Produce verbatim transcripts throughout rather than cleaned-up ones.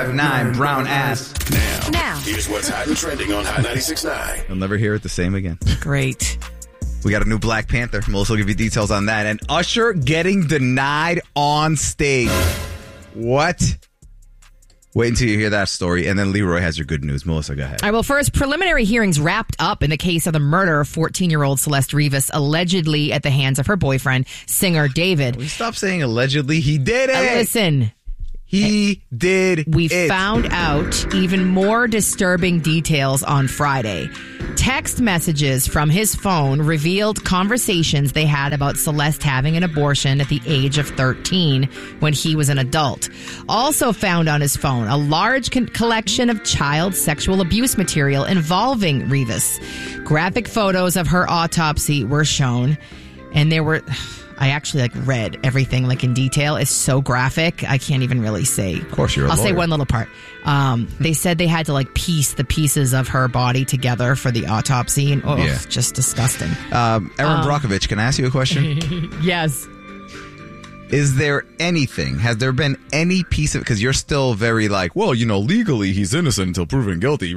Nine brown ass. Now, Now. here's what's hot and trending on Hot ninety-six point nine. You'll never hear it the same again. Great. We got a new Black Panther. Melissa will give you details on that. And Usher getting denied on stage. What? Wait until you hear that story. And then Leroy has your good news. Melissa, go ahead. All right, well, first, preliminary hearings wrapped up in the case of the murder of fourteen-year-old Celeste Rivas, allegedly at the hands of her boyfriend, singer David. We stop saying allegedly. He did it. Uh, listen. He did We it. found out even more disturbing details on Friday. Text messages from his phone revealed conversations they had about Celeste having an abortion at the age of thirteen when he was an adult. Also found on his phone a large con- collection of child sexual abuse material involving Rivas. Graphic photos of her autopsy were shown, and there were... I actually like read everything like in detail. It's so graphic. I can't even really say. Of course, you're a I'll lawyer. say one little part. Um, they said they had to like piece the pieces of her body together for the autopsy, and oh, Yeah. just disgusting. Um, Aaron Um, Brockovich, can I ask you a question? Yes. Is there anything, has there been any piece of, because you're still very like, well, you know, legally he's innocent until proven guilty.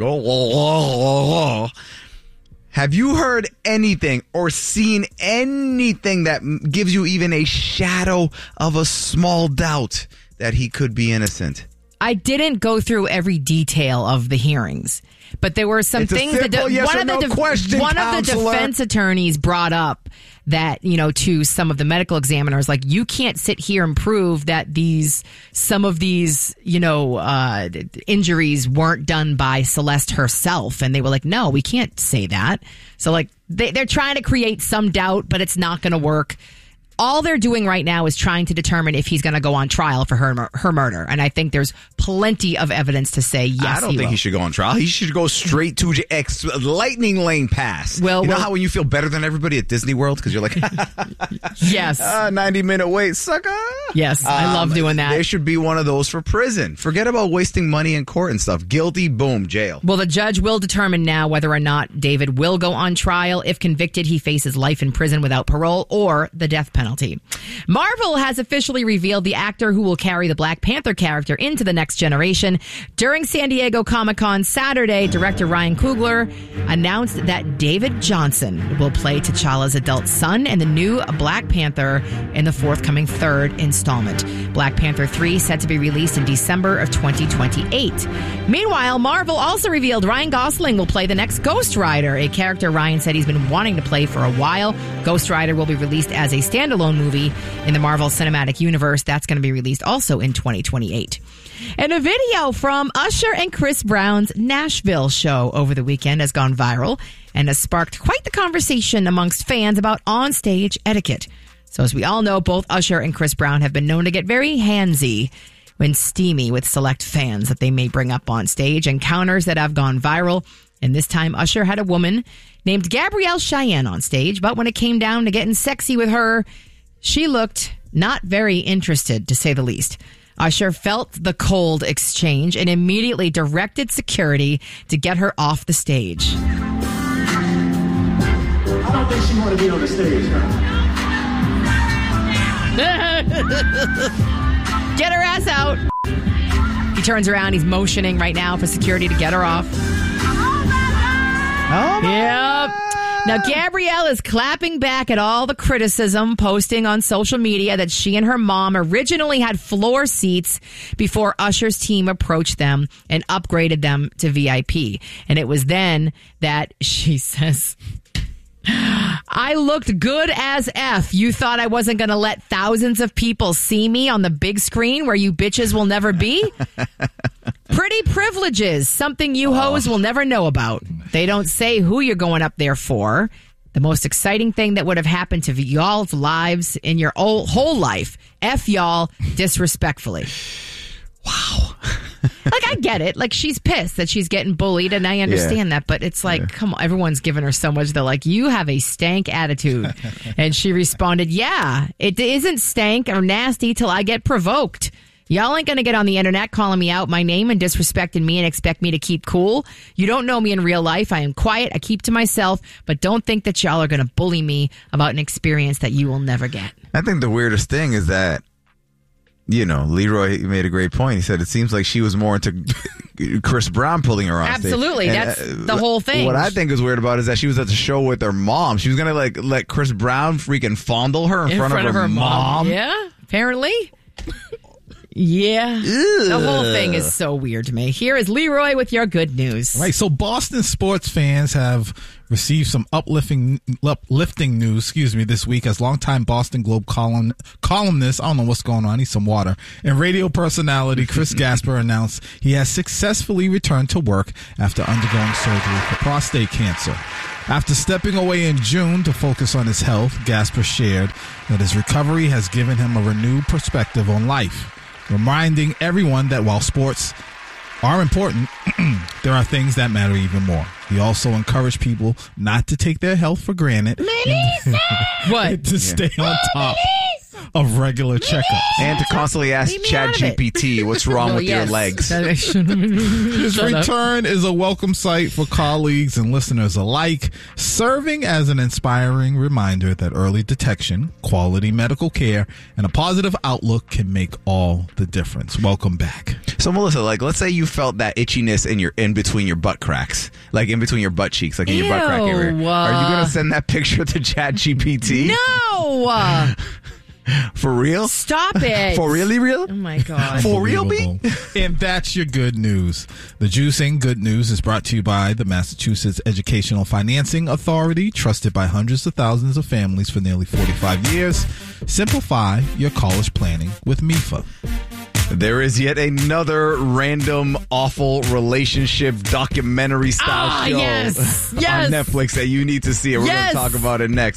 Have you heard anything or seen anything that m- gives you even a shadow of a small doubt that he could be innocent? I didn't go through every detail of the hearings, but there were some It's a things that simple yes one or of the no def- question, one of the counselor. defense attorneys brought up that, you know, to some of the medical examiners, like, you can't sit here and prove that these some of these, you know, uh, injuries weren't done by Celeste herself. And they were like, no, we can't say that. So, like, they, they're trying to create some doubt, but it's not going to work. All they're doing right now is trying to determine if he's going to go on trial for her her murder. And I think there's plenty of evidence to say yes, I don't he think will. he should go on trial. He should go straight to J- X lightning lane pass. Well, you know well- how when you feel better than everybody at Disney World because you're like, Yes. ah, ninety minute wait, sucker. Yes, I love doing that. There should be one of those for prison. Forget about wasting money in court and stuff. Guilty, boom, jail. Well, the judge will determine now whether or not David will go on trial. If convicted, he faces life in prison without parole or the death penalty. Marvel has officially revealed the actor who will carry the Black Panther character into the next generation. During San Diego Comic-Con Saturday, director Ryan Coogler announced that David Johnson will play T'Challa's adult son in the new Black Panther in the forthcoming third installment. Black Panther three set to be released in December of twenty twenty-eight. Meanwhile, Marvel also revealed Ryan Gosling will play the next Ghost Rider, a character Ryan said he's been wanting to play for a while. Ghost Rider will be released as a standalone movie in the Marvel Cinematic Universe. That's going to be released also in twenty twenty-eight. And a video from Usher and Chris Brown's Nashville show over the weekend has gone viral and has sparked quite the conversation amongst fans about onstage etiquette. So as we all know, both Usher and Chris Brown have been known to get very handsy when steamy with select fans that they may bring up on stage, encounters that have gone viral. And this time, Usher had a woman named Gabrielle Cheyenne on stage, but when it came down to getting sexy with her, she looked not very interested, to say the least. Usher felt the cold exchange and immediately directed security to get her off the stage. I don't think she want to be on the stage, huh? Get her ass out. He turns around. He's motioning right now for security to get her off. Oh, Yep. Now, Gabrielle is clapping back at all the criticism, posting on social media that she and her mom originally had floor seats before Usher's team approached them and upgraded them to V I P. And it was then that she says, I looked good as F. You thought I wasn't going to let thousands of people see me on the big screen where you bitches will never be? Pretty privileges, something you hoes will never know about. They don't say who you're going up there for. The most exciting thing that would have happened to y'all's lives in your whole, whole life. F y'all disrespectfully. wow. Like, I get it. Like, she's pissed that she's getting bullied, and I understand that. But it's like, come on, everyone's giving her so much. They're like, you have a stank attitude. And she responded, yeah, it isn't stank or nasty till I get provoked. Y'all ain't going to get on the internet calling me out my name and disrespecting me and expect me to keep cool. You don't know me in real life. I am quiet. I keep to myself. But don't think that y'all are going to bully me about an experience that you will never get. I think the weirdest thing is that You know, Leroy made a great point. He said it seems like she was more into Chris Brown pulling her on stage. Absolutely. And, That's uh, the whole thing. What I think is weird about it is that she was at the show with her mom. She was going to like let Chris Brown freaking fondle her in, In front, front of her, of her mom. mom. Yeah, apparently. Yeah. The whole thing is so weird to me. Here is Leroy with your good news. Right, so Boston sports fans have received some uplifting uplifting news, excuse me, this week as longtime Boston Globe column, columnist, I don't know what's going on, I need some water, and radio personality Chris Gasper announced he has successfully returned to work after undergoing surgery for prostate cancer. After stepping away in June to focus on his health, Gasper shared that his recovery has given him a renewed perspective on life, reminding everyone that while sports are important, there are things that matter even more. He also encouraged people not to take their health for granted and What? to stay on top of regular checkups. And to constantly ask Leave me Chad out of it. G P T what's wrong Well, with yes. your legs. His Shut up. return is a welcome sight for colleagues and listeners alike, serving as an inspiring reminder that early detection, quality medical care, and a positive outlook can make all the difference. Welcome back. So Melissa, like, let's say you felt that itchiness in your in between your butt cracks, like in between your butt cheeks, like in your butt crack area. Ew. Are you gonna send that picture to Chat G P T? No! Uh, For real? Stop it. For really real? Oh, my God. For real, B? Unbelievable. And that's your good news. The Juicing Good News is brought to you by the Massachusetts Educational Financing Authority, trusted by hundreds of thousands of families for nearly forty-five years. Simplify your college planning with M I F A. There is yet another random, awful relationship documentary style Ah, show yes. Yes. on Netflix that you need to see. And we're Yes. going to talk about it next.